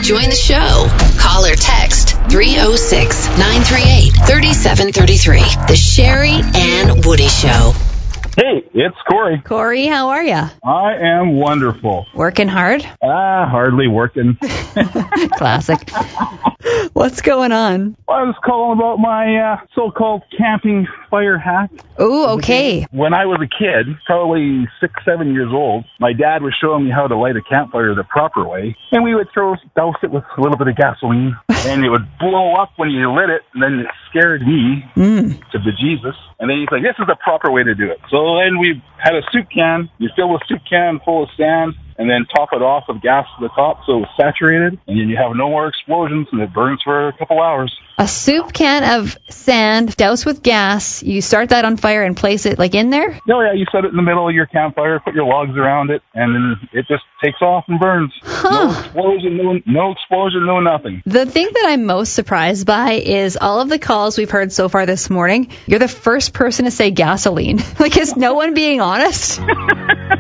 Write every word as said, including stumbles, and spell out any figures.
Join the show. Call or text three oh six, nine three eight, three seven three three. The Sherry Ann Woody Show. Hey, it's Corey. Corey, how are you? I am wonderful. Working hard? Ah, hardly working. Classic. What's going on? Well, I was calling about my uh, so-called camping fire hack. Oh, okay. When I was a kid, probably six, seven years old, my dad was showing me how to light a campfire the proper way. And we would throw, douse it with a little bit of gasoline, and it would blow up when you lit it, and then it scared me Mm. to bejesus. And then he's like, this is the proper way to do it. So then we had a soup can. You fill the soup can full of sand, and then top it off with gas to the top so it's saturated, and then you have no more explosions, and it burns for a couple hours. A soup can of sand doused with gas. You start that on fire and place it like in there? Oh, yeah, you set it in the middle of your campfire, put your logs around it, and then it just takes off and burns. Huh. No explosion, no, no explosion, no nothing. The thing that I'm most surprised by is all of the calls we've heard so far this morning. You're the first person to say gasoline. Like, is no one being honest?